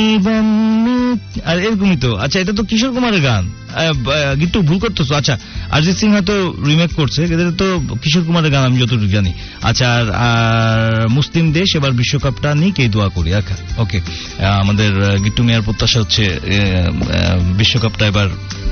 আর এরকমই তো। আচ্ছা, এটা তো কিশোর কুমারের গান, গীতটা ভুল করতেছো। আচ্ছা, অরিজিৎ সিং হয়তো রিমেক করছে, এটা তো কিশোর কুমারের গান আমি যতটুকু জানি। আচ্ছা, আর মুসলিম দেশ এবার বিশ্বকাপটা নিক এই দোয়া করি। ওকে, আমাদের গিট্টু মিয়ার প্রত্যাশা হচ্ছে বিশ্বকাপটা এবার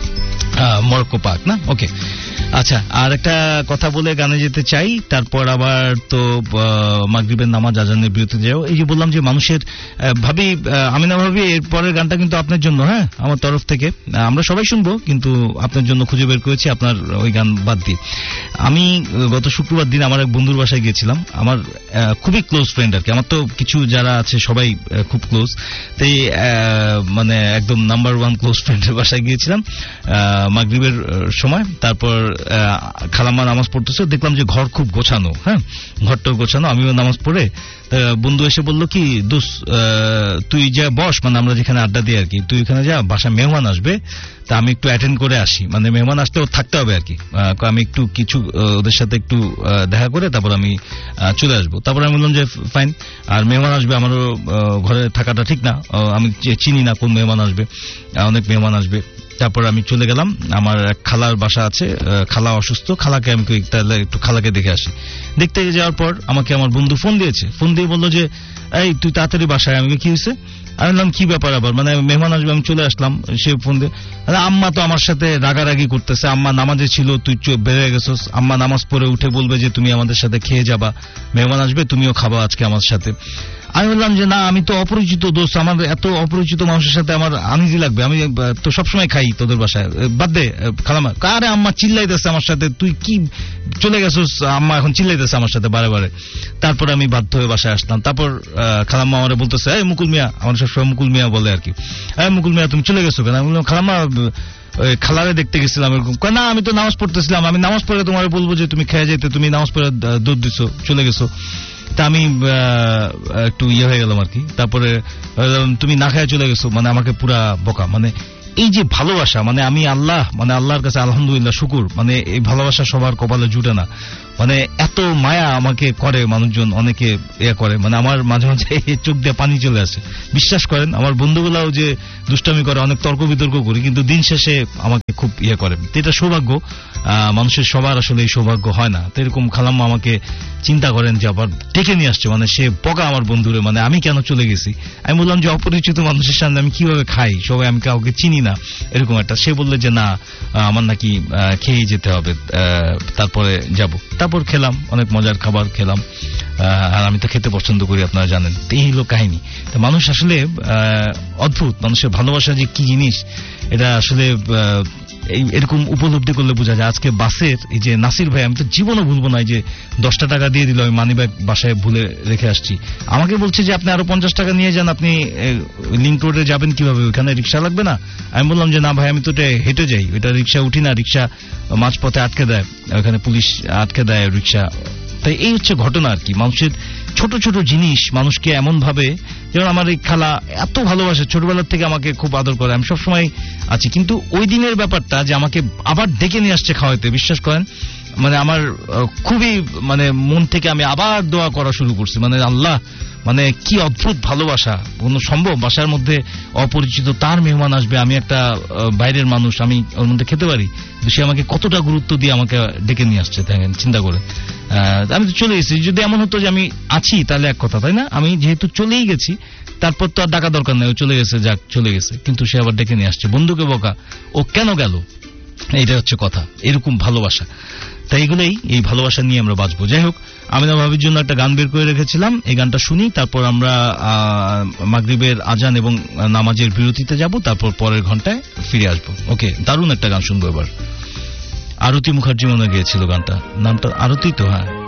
মরক্কো পাক না। ওকে, আচ্ছা, আর একটা কথা বলে গানে যেতে চাই, তারপর আবার তো মাগরিবের নামাজ আজানের বিরতি যাও। এই যে বললাম যে মানুষের ভাবি, আমি না ভাবি এর পরের গানটা কিন্তু আপনার জন্য, হ্যাঁ, আমার তরফ থেকে। আমরা সবাই শুনবো, কিন্তু আপনার জন্য খুঁজে বের করেছি, আপনার ওই গান বাদ দিয়ে। আমি গত শুক্রবার দিন আমার এক বন্ধুর বাসায় গিয়েছিলাম, আমার খুবই ক্লোজ ফ্রেন্ড আর কি। আমার তো কিছু যারা আছে সবাই খুব ক্লোজ, তাই মানে একদম নাম্বার ওয়ান ক্লোজ ফ্রেন্ডের বাসায় গিয়েছিলাম মাগরিবের সময়। তারপর খালাম্মা নামাজ পড়তেছে, দেখলাম যে ঘর খুব গোছানো, হ্যাঁ, ঘরটা গোছানো। আমিও নামাজ পড়ে, বন্ধু এসে বলল কি, দোস তুই যা বস, মানে আমরা যেখানে আড্ডা দিই আর কি, তুই এখানে যা, বাসায় মেহমান আসবে, তা আমি একটু অ্যাটেন্ড করে আসি, মানে মেহমান আসতে ওর থাকতে হবে আর কি। আমি একটু কিছু ওদের সাথে একটু দেখা করে তারপর আমি চলে আসবো। তারপর আমি বললাম যে ফাইন, আর মেহমান আসবে, আমারও ঘরে থাকাটা ঠিক না, আমি চিনি না কোন মেহমান আসবে, অনেক মেহমান আসবে। তারপর আমি চলে গেলাম, আমার এক খালার বাসা আছে, খালা অসুস্থ, খালাকে আমি তাহলে একটু খালাকে দেখে আসি। দেখতে যাওয়ার পর আমাকে আমার বন্ধু ফোন দিয়েছে, ফোন দিয়ে বললো যে এই তুই তাড়াতাড়ি বাসায়। আমি কি হয়েছে? আমি বললাম কি ব্যাপার আবার, মানে মেহমান আসবে, আমি চলে আসলাম। সে ফোন দিয়ে, আম্মা তো আমার সাথে রাগারাগি করতেছে, আম্মা নামাজে ছিল, তুই বেড়ে গেছিস, আম্মা নামাজ পড়ে উঠে বলবে যে তুমি আমাদের সাথে খেয়ে যাবা, মেহমান আসবে, তুমিও খাবা আজকে আমার সাথে। আমি বললাম যে না, আমি তো অপরিচিত দোস্ত, আমার এত অপরিচিত মানুষের সাথে আমার আনইজি লাগবে, আমি তো সবসময় খাই তোদের বাসায়, বাদ দে খালামা। আরে আম্মা চিল্লাইতেছে আমার সাথে, তুই কি চলে গেছিস, আম্মা এখন চিল্লাইতেছে আমার সাথে বারে বারে। তারপর আমি বাধ্য হয়ে বাসায় আসলাম। তারপর খালাম্মা আমার বলতেছে, এই মুকুল মিয়া, আমার সবসময় মুকুল মিয়া বলে আর কি, এই মুকুল মিয়া তুমি চলে গেছো কেন? আমি বললাম খালাম্মা খালারে দেখতে গেছিলাম। এরকম না, আমি তো নামাজ পড়তেছিলাম, আমি নামাজ পড়ে তোমার বলবো যে তুমি খেয়ে যেতে, তুমি নামাজ পড়ে দুধ দিছো, চলে গেছো। তা আমি একটু হয়ে গেলাম আর কি। তারপরে তুমি না খেয়ে চলে গেছো, মানে আমাকে পুরা বোকা। মানে এই যে ভালোবাসা, মানে আমি আল্লাহর কাছে আলহামদুলিল্লাহ শুকুর, মানে এই ভালোবাসা সবার কপালে জুটে না। মানে এত মায়া আমাকে করে মানুষজন, অনেকে করে, মানে আমার মাঝে মাঝে চোখ দিয়ে পানি চলে আসে। বিশ্বাস করেন, আমার বন্ধুগুলাও যে দুষ্টামি করে, অনেক তর্ক বিতর্ক করি, কিন্তু দিন শেষে আমাকে খুব করে। এটা সৌভাগ্য, মানুষের সবার আসলে এই সৌভাগ্য হয় না। তো এরকম খালাম্মা আমাকে চিন্তা করেন যে আবার ডেকে নিয়ে আসছে, মানে সে বকা আমার বন্ধুরে, মানে আমি কেন চলে গেছি। আমি বললাম যে অপরিচিত মানুষের সামনে আমি কিভাবে খাই, সবাই, আমি কাউকে চিনি না, এরকম একটা। সে বললে যে না, আমার নাকি খেয়ে যেতে হবে, তারপরে যাব। তারপর খেলাম, অনেক মজার খাবার খেলাম, আর আমি তো খেতে পছন্দ করি, আপনারা জানেন। এই হলো কাহিনী। মানুষ আসলে অদ্ভুত, মানুষের ভালোবাসা যে কি জিনিস, এটা আসলে এরকম উপলব্ধি করলে বোঝা যায়। আজকে বাসের এই যে নাসির ভাই, আমি তো জীবনও ভুলবো না, যে 10 টাকা দিয়ে দিল, আমি মানি ব্যাগ বাসায় ভুলে রেখে আসছি। আমাকে বলছে যে আপনি আরো 50 টাকা নিয়ে যান, আপনি লিংক রোডে যাবেন কিভাবে, ওখানে রিক্সা লাগবে না? আমি বললাম যে না ভাই, আমি তো হেঁটে যাই, ওইটা রিক্সা উঠি না, রিক্সা মাঝপথে আটকে দেয়, ওখানে পুলিশ আটকে দেয় রিক্সা। তাই এই হচ্ছে ঘটনা আর কি। মানুষের ছোট ছোট জিনিস মানুষকে এমন ভাবে, যেমন আমার এই খালা এত ভালোবাসে, ছোটবেলার থেকে আমাকে খুব আদর করে, আমি সবসময় আছি। কিন্তু ওই দিনের ব্যাপারটা যে আমাকে আবার ডেকে নিয়ে আসছে খাওয়াইতে, বিশ্বাস করেন, মানে আমার খুবই, মানে মন থেকে আমি আবার দোয়া করা শুরু করছি, মানে আল্লাহ, মানে কি অদ্ভুত ভালোবাসা, কোন সম্ভব? বাসার মধ্যে অপরিচিত তার মেহমান আসবে, আমি একটা বাইরের মানুষ, আমি ওর মধ্যে খেতে পারি, সে আমাকে কতটা গুরুত্ব দিয়ে আমাকে ডেকে নিয়ে আসছে, দেখেন, চিন্তা করে। আমি তো চলে গেছি, যদি এমন হতো যে আমি আছি তাহলে এক কথা, তাই না? আমি যেহেতু চলেই গেছি, তারপর তো আর ডাকা দরকার নেই, ও চলে গেছে, যাক চলে গেছে, কিন্তু সে আবার ডেকে নিয়ে আসছে, বন্ধুকে বকা, ও কেন গেল, এইটা হচ্ছে কথা। এরকম ভালোবাসা, তাই এগুলোই, এই ভালোবাসা নিয়ে আমরা বাঁচবো। যাই হোক, আমিনা ভাবির জন্য একটা গান বের করে রেখেছিলাম, এই গানটা শুনি, তারপর আমরা মাগরিবের আজান এবং নামাজের বিরতিতে যাব, তারপর পরের ঘন্টায় ফিরে আসবো। ওকে, দারুণ একটা গান শুনবো এবার। আরতি মুখার্জি মনে গিয়েছিল গানটা, নামটা আরতি তো, হ্যাঁ।